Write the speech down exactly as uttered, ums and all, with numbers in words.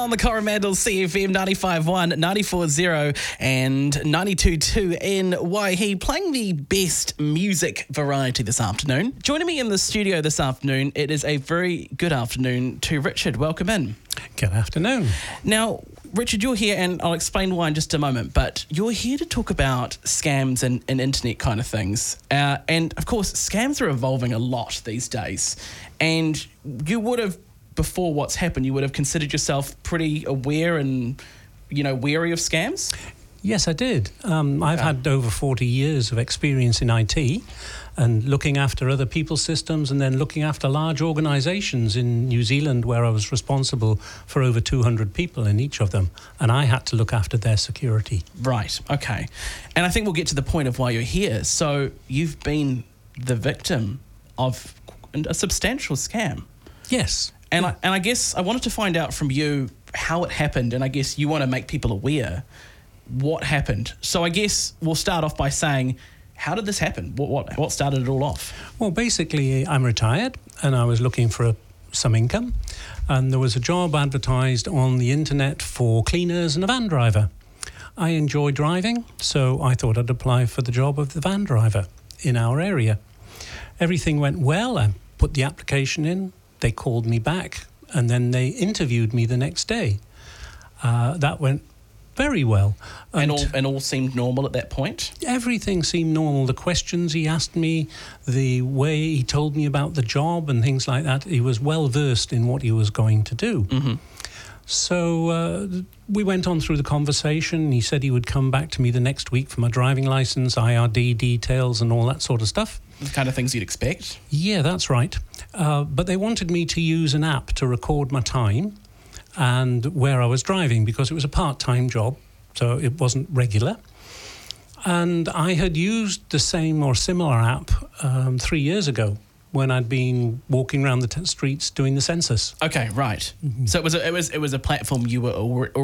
On the Coromandel C F M ninety-five point one, ninety-four point zero and ninety-two point two in Waihi, playing the best music variety this afternoon. Joining me in the studio this afternoon, it is a very good afternoon to Richard. Welcome in. Good afternoon. Now, Richard, you're here, and I'll explain why in just a moment, but you're here to talk about scams and, and internet kind of things. Uh, and, of course, scams are evolving a lot these days. And you would have, before what's happened, you would have considered yourself pretty aware and, you know, wary of scams? Yes, I did. Um, I've Okay. had over forty years of experience in I T and looking after other people's systems and then looking after large organisations in New Zealand where I was responsible for over two hundred people in each of them, and I had to look after their security. Right, okay. And I think we'll get to the point of why you're here. So you've been the victim of a substantial scam. Yes. And I, and I guess I wanted to find out from you how it happened, and I guess you want to make people aware what happened. So I guess we'll start off by saying, how did this happen? What what, what started it all off? Well, basically, I'm retired and I was looking for a, some income, and there was a job advertised on the internet for cleaners and a van driver. I enjoy driving, so I thought I'd apply for the job of the van driver in our area. Everything went well. I put the application in. They called me back, and then they interviewed me the next day. Uh, that went very well. And, and all and all seemed normal at that point? Everything seemed normal. The questions he asked me, the way he told me about the job and things like that, he was well versed in what he was going to do. Mm-hmm. So uh, we went on through the conversation. He said he would come back to me the next week for my driving licence, I R D details and all that sort of stuff. The kind of things you'd expect? Yeah, that's right. Uh, but they wanted me to use an app to record my time and where I was driving, because it was a part-time job, so it wasn't regular. And I had used the same or similar app um, three years ago when I'd been walking around the t- streets doing the census. Okay, right. Mm-hmm. So it was a, it was it was a platform you were already